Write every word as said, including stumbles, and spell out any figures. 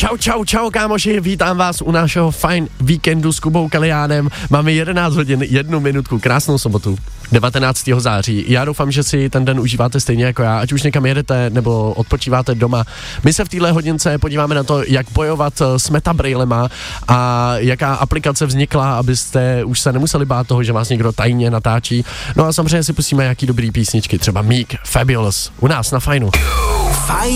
Čau, čau, čau, kámoši, vítám vás u našeho fajn víkendu s Kubou Kaliánem. Máme jedenáct hodin, jednu minutku, krásnou sobotu, devatenáctého září. Já doufám, že si ten den užíváte stejně jako já, ať už někam jedete nebo odpočíváte doma. My se v téhle hodince podíváme na to, jak bojovat s metabrailema a jaká aplikace vznikla, abyste už se nemuseli bát toho, že vás někdo tajně natáčí. No a samozřejmě si pustíme jaký dobrý písničky, třeba Meek, Fabulous, u nás na Fajnu.